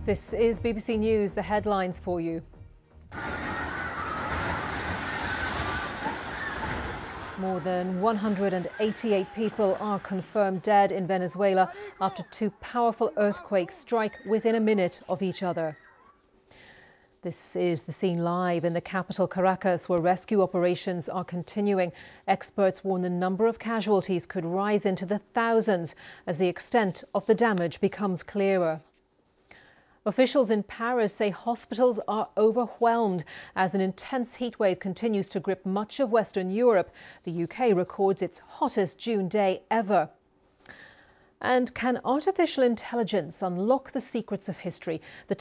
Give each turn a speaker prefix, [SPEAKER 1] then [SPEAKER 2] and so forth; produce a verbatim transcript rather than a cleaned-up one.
[SPEAKER 1] This is B B C News, the headlines for you. More than one hundred eighty-eight people are confirmed dead in Venezuela after two powerful earthquakes strike within a minute of each other. This is the scene live in the capital, Caracas, where rescue operations are continuing. Experts warn the number of casualties could rise into the thousands as the extent of the damage becomes clearer. Officials in Paris say hospitals are overwhelmed as an intense heatwave continues to grip much of Western Europe. The U K records its hottest June day ever. And can artificial intelligence unlock the secrets of history? The